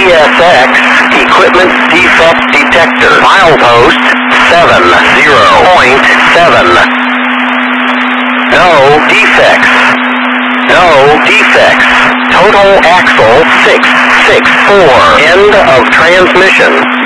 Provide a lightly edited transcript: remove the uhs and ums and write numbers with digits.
CSX Equipment Defect Detector. Milepost 70.7. No defects. No defects. Total axle 664. End of transmission.